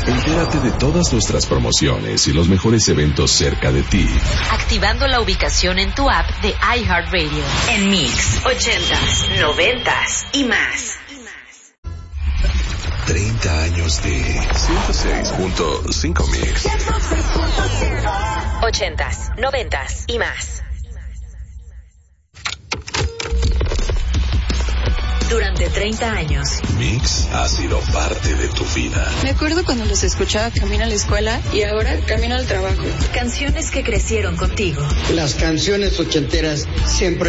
Entérate de todas nuestras promociones y los mejores eventos cerca de ti. Activando la ubicación en tu app de iHeartRadio. En Mix, 80s, 90s y más. 30 años de 106.5 Mix. 80s, 90s y más. Durante 30 años. Mix ha sido parte de tu vida. Me acuerdo cuando los escuchaba camino a la escuela y ahora camino al trabajo. Canciones que crecieron contigo. Las canciones ochenteras siempre